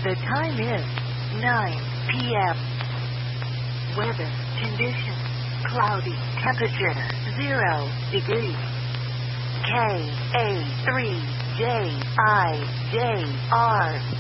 The time is 9 p.m. Weather conditions cloudy. Temperature 0 degrees. KA3JIJR